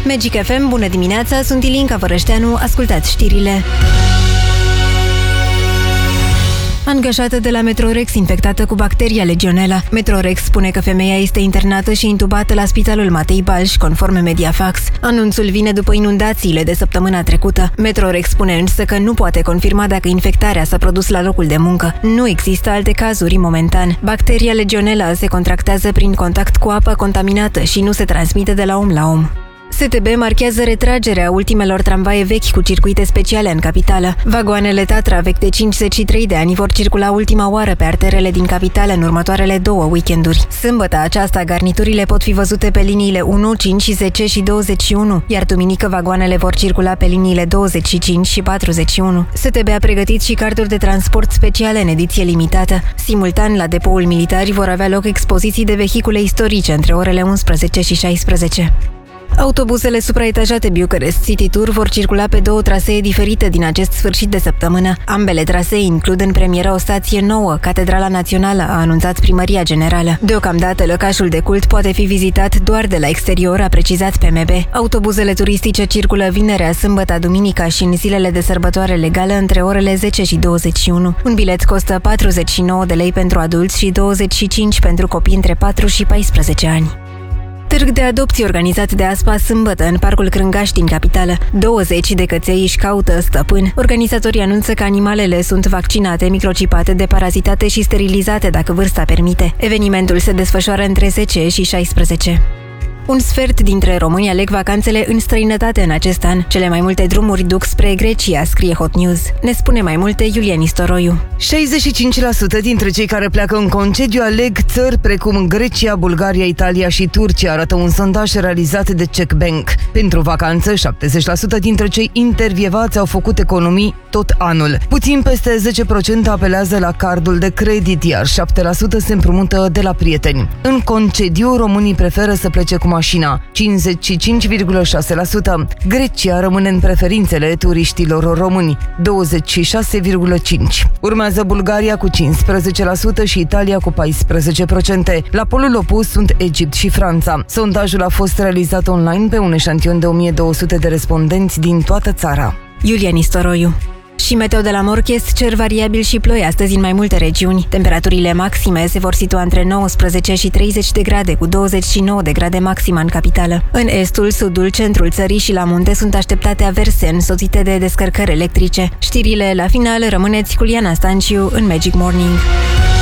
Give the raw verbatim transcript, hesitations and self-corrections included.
Magic F M, bună dimineața, sunt Ilinca Vărășteanu, ascultați știrile. Angajată de la Metrorex infectată cu bacteria Legionella. Metrorex spune că femeia este internată și intubată la Spitalul Matei Balș, conform Mediafax. Anunțul vine după inundațiile de săptămâna trecută. Metrorex spune însă că nu poate confirma dacă infectarea s-a produs la locul de muncă. Nu există alte cazuri momentan. Bacteria Legionella se contractează prin contact cu apă contaminată și nu se transmite de la om la om. S T B marchează retragerea ultimelor tramvaie vechi cu circuite speciale în capitală. Vagoanele Tatra vechi de cincizeci și trei de ani vor circula ultima oară pe arterele din capitală în următoarele două weekenduri. Sâmbătă aceasta, garniturile pot fi văzute pe liniile unu, cinci, zece și douăzeci și unu, iar duminică vagoanele vor circula pe liniile douăzeci și cinci și patruzeci și unu. S T B a pregătit și carduri de transport speciale în ediție limitată. Simultan, la depoul militari vor avea loc expoziții de vehicule istorice între orele unsprezece și șaisprezece. Autobuzele supraetajate Bucharest City Tour vor circula pe două trasee diferite din acest sfârșit de săptămână. Ambele trasee includ în premieră o stație nouă, Catedrala Națională, a anunțat Primăria Generală. Deocamdată, lăcașul de cult poate fi vizitat doar de la exterior, a precizat P M B. Autobuzele turistice circulă vinerea, sâmbătă, duminica și în zilele de sărbătoare legală între orele zece și douăzeci și unu. Un bilet costă patruzeci și nouă de lei pentru adulți și douăzeci și cinci pentru copii între patru și paisprezece ani. Târg de adopții organizat de A S P A sâmbătă în Parcul Crângaș din capitală. douăzeci de căței își caută stăpân. Organizatorii anunță că animalele sunt vaccinate, microcipate, deparazitate și sterilizate dacă vârsta permite. Evenimentul se desfășoară între zece și șaisprezece. Un sfert dintre români aleg vacanțele în străinătate în acest an. Cele mai multe drumuri duc spre Grecia, scrie Hot News. Ne spune mai multe Iulia Nistoroiu. șaizeci și cinci la sută dintre cei care pleacă în concediu aleg țări precum Grecia, Bulgaria, Italia și Turcia, arată un sondaj realizat de Czech Bank. Pentru vacanță, șaptezeci la sută dintre cei intervievați au făcut economii tot anul. Puțin peste zece la sută apelează la cardul de credit, iar șapte la sută se împrumută de la prieteni. În concediu, românii preferă să plece cu mașina, cincizeci și cinci virgulă șase la sută. Grecia rămâne în preferințele turiștilor români, douăzeci și șase virgulă cinci la sută. Urmează Bulgaria cu cincisprezece la sută și Italia cu paisprezece la sută. La polul opus sunt Egipt și Franța. Sondajul a fost realizat online pe un eșantion de o mie două sute de respondenți din toată țara. Iulia Nistoroiu. Și meteo de la Morchest, cer variabil și ploi astăzi în mai multe regiuni. Temperaturile maxime se vor situa între nouăsprezece și treizeci de grade, cu douăzeci și nouă de grade maxima în capitală. În estul, sudul, centrul țării și la munte sunt așteptate averse, însoțite de descărcări electrice. Știrile la final, rămâneți cu Liana Stanciu în Magic Morning.